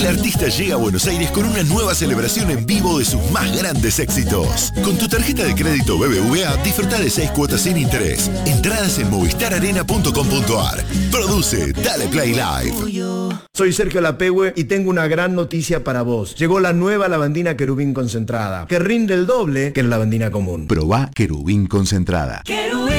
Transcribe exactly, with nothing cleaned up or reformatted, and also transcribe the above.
El artista llega a Buenos Aires con una nueva celebración en vivo de sus más grandes éxitos. Con tu tarjeta de crédito B B V A, disfruta de seis cuotas sin interés. Entradas en movistar arena punto com punto ar. Produce Dale Play Live. Soy Sergio Lapehue y tengo una gran noticia para vos. Llegó la nueva lavandina Querubín concentrada, que rinde el doble que la lavandina común. Probá Querubín concentrada. Querubín.